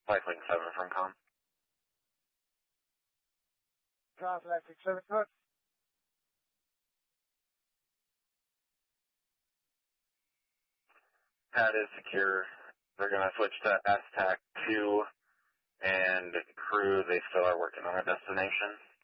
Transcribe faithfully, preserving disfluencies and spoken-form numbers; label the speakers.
Speaker 1: Flight Link seven from com.
Speaker 2: Transatlantix seven code.
Speaker 1: Pad is secure. They're going to switch to S TAC two, and crew, they still are working on a destination.